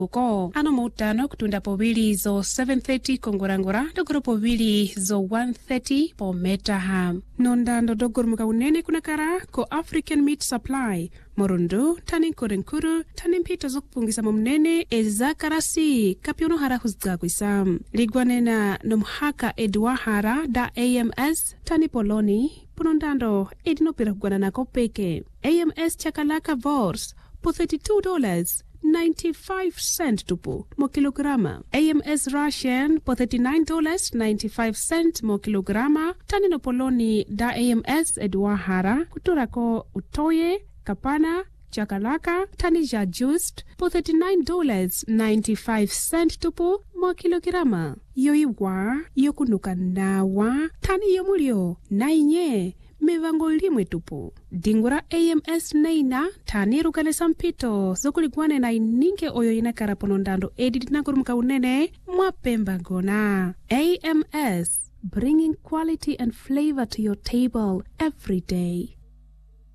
uko ano mutano kutunda povili zo 7:30 kongorangora dogoro povili zo 1:30 po Metaham. Nondando dogoro muka unene kunakara ko African Meat Supply morundu tani korenkuru tani mpito zokupungisa mumnene ezakarasi kapiono hara huzgakwisa ligwanena nomhaka edwahara da AMS tani poloni punondando edinopira kugwana nako peke AMS chakalaka vors po $32.95 tupu mo kilograma. AMS Russian po $39.95 mo kilograma. Tani no poloni da AMS edwahara kuturako utoye kapana chakalaka tani ja just po $39.95 tupu mo kilograma. Yoiwa yokunuka nawa tani yomulio nainye mevango limwe tupu. Dingura AMS neina tani rukalesa mpito zokuligwane na ininge oyo inakara ponondando edit kurumuka unene mwapemba gona. AMS, bringing quality and flavor to your table every day.